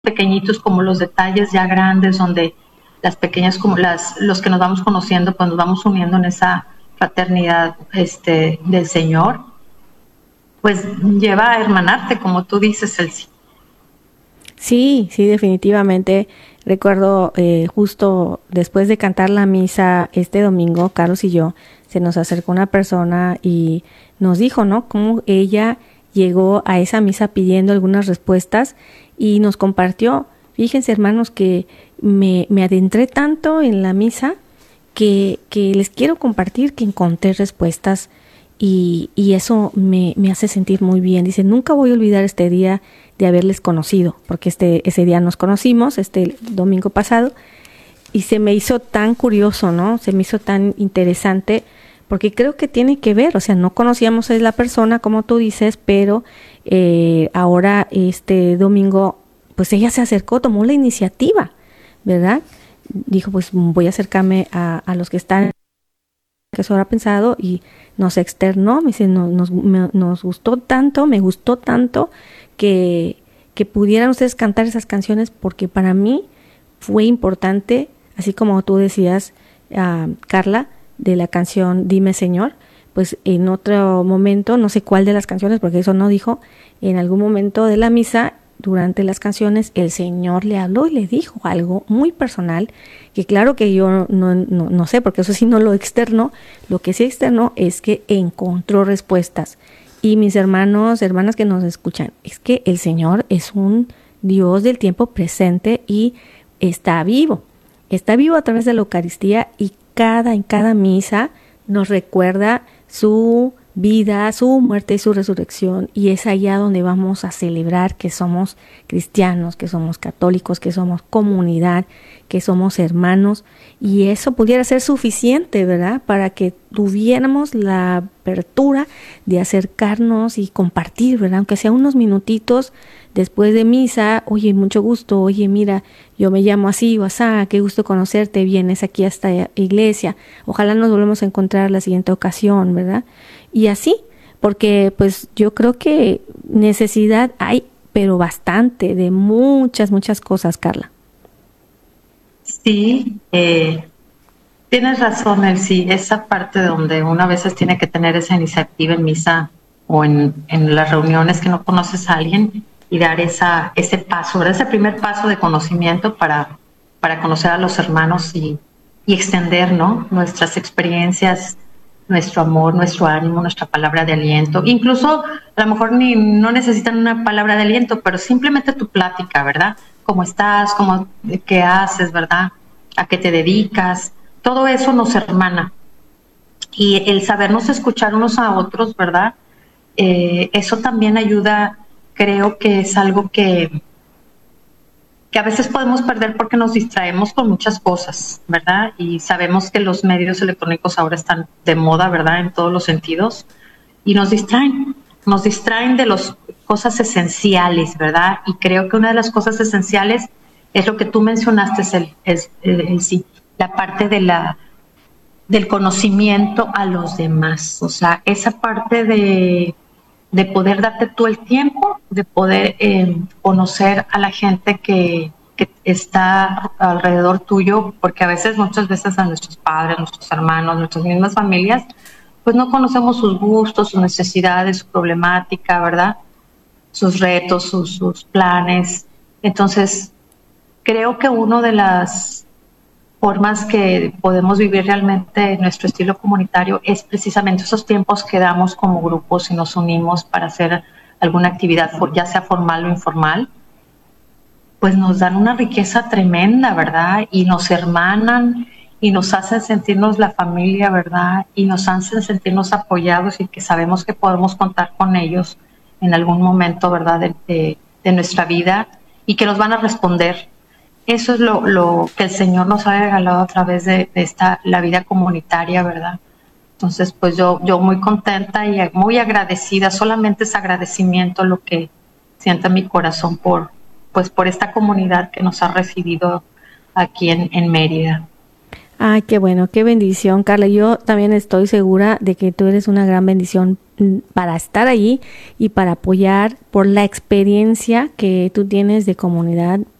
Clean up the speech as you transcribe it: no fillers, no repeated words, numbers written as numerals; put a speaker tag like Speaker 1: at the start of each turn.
Speaker 1: pequeñitos como los detalles ya grandes, donde las pequeñas como los que nos vamos conociendo, pues nos vamos uniendo en esa fraternidad del Señor, pues lleva a hermanarte, como tú dices, Elsie.
Speaker 2: Sí, sí, definitivamente. Recuerdo justo después de cantar la misa este domingo, Carlos y yo, se nos acercó una persona y nos dijo, ¿no? Cómo ella llegó a esa misa pidiendo algunas respuestas y nos compartió. Fíjense, hermanos, que me adentré tanto en la misa que les quiero compartir que encontré respuestas y eso me hace sentir muy bien. Dice, nunca voy a olvidar este día de haberles conocido, porque ese día nos conocimos, este domingo pasado, y se me hizo tan curioso, ¿no? Se me hizo tan interesante, porque creo que tiene que ver, o sea, no conocíamos a la persona, como tú dices, pero ahora este domingo, pues ella se acercó, tomó la iniciativa, ¿verdad? Dijo, pues voy a acercarme a los que están, que eso habrá pensado, y nos externó, me dice, nos gustó tanto, me gustó tanto, que pudieran ustedes cantar esas canciones, porque para mí fue importante, así como tú decías, Carla, de la canción Dime Señor, pues en otro momento, no sé cuál de las canciones, porque eso no dijo, en algún momento de la misa, durante las canciones, el Señor le habló y le dijo algo muy personal, que claro que yo no sé, porque eso sí no lo externo, lo que sí externo es que encontró respuestas. Y mis hermanos, hermanas que nos escuchan, es que el Señor es un Dios del tiempo presente y está vivo a través de la Eucaristía, y en cada misa nos recuerda su vida, su muerte y su resurrección, y es allá donde vamos a celebrar que somos cristianos, que somos católicos, que somos comunidad, que somos hermanos, y eso pudiera ser suficiente, ¿verdad? Para que tuviéramos la apertura de acercarnos y compartir, ¿verdad? Aunque sea unos minutitos después de misa, oye, mucho gusto, oye, mira, yo me llamo así o asá, qué gusto conocerte, vienes aquí a esta iglesia, ojalá nos volvamos a encontrar la siguiente ocasión, ¿verdad? Y así, porque pues yo creo que necesidad hay, pero bastante, de muchas, muchas cosas, Carla.
Speaker 1: Sí, tienes razón, Elsie, esa parte donde uno a veces tiene que tener esa iniciativa en misa o en las reuniones que no conoces a alguien y dar ese paso, ¿verdad? Ese primer paso de conocimiento para conocer a los hermanos y extender, ¿no? Nuestras experiencias, nuestro amor, nuestro ánimo, nuestra palabra de aliento. Incluso a lo mejor no necesitan una palabra de aliento, pero simplemente tu plática, ¿verdad? ¿Cómo estás? ¿Qué haces, verdad? ¿A qué te dedicas? Todo eso nos hermana. Y el sabernos escuchar unos a otros, ¿verdad? Eso también ayuda, creo que es algo que a veces podemos perder porque nos distraemos con muchas cosas, ¿verdad? Y sabemos que los medios electrónicos ahora están de moda, ¿verdad? En todos los sentidos. Y nos distraen de las cosas esenciales, ¿verdad? Y creo que una de las cosas esenciales es lo que tú mencionaste, sí, la parte del conocimiento a los demás. O sea, esa parte de poder darte tú el tiempo, de poder conocer a la gente que está alrededor tuyo, porque muchas veces a nuestros padres, nuestros hermanos, nuestras mismas familias, pues no conocemos sus gustos, sus necesidades, su problemática, ¿verdad? Sus retos, sus planes. Entonces, creo que una de las formas que podemos vivir realmente nuestro estilo comunitario es precisamente esos tiempos que damos como grupos y nos unimos para hacer alguna actividad, ya sea formal o informal, pues nos dan una riqueza tremenda, ¿verdad? Y nos hermanan y nos hacen sentirnos la familia, ¿verdad? Y nos hacen sentirnos apoyados y que sabemos que podemos contar con ellos en algún momento, ¿verdad? De nuestra vida y que nos van a responder. Eso es lo que el Señor nos ha regalado a través de la vida comunitaria, ¿verdad? Entonces, pues yo muy contenta y muy agradecida, solamente es agradecimiento lo que siente mi corazón por esta comunidad que nos ha recibido aquí en Mérida.
Speaker 2: Ay, qué bueno, qué bendición, Carla. Yo también estoy segura de que tú eres una gran bendición para estar allí y para apoyar por la experiencia que tú tienes de comunidad